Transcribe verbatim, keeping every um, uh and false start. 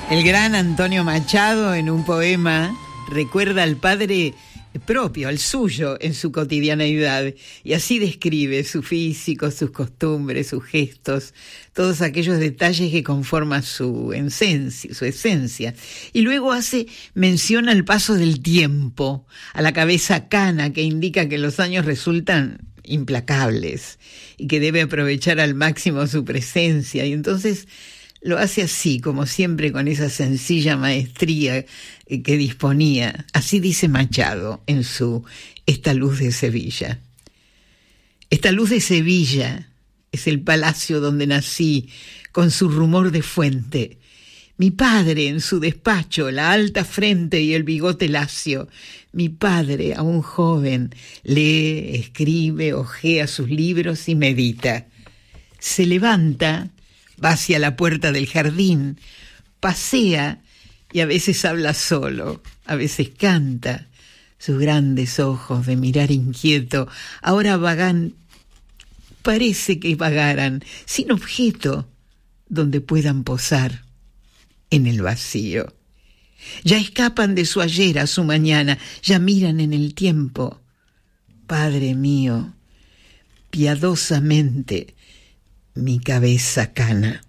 El gran Antonio Machado, en un poema, recuerda al padre propio, al suyo, en su cotidianeidad, y así describe su físico, sus costumbres, sus gestos, todos aquellos detalles que conforman su esencia, su esencia. Y luego hace mención al paso del tiempo, a la cabeza cana, que indica que los años resultan implacables y que debe aprovechar al máximo su presencia. Y entonces lo hace así, como siempre, con esa sencilla maestría que disponía. Así dice Machado en su Esta luz de Sevilla. Esta luz de Sevilla es el palacio donde nací, con su rumor de fuente. Mi padre en su despacho, la alta frente y el bigote lacio. Mi padre, aún joven, lee, escribe, hojea sus libros y medita. Se levanta, va hacia la puerta del jardín, pasea y a veces habla solo, a veces canta. Sus grandes ojos de mirar inquieto ahora vagan, parece que vagaran, sin objeto, donde puedan posar, en el vacío. Ya escapan de su ayer a su mañana, ya miran en el tiempo. Padre mío, piadosamente, mi cabeza cana.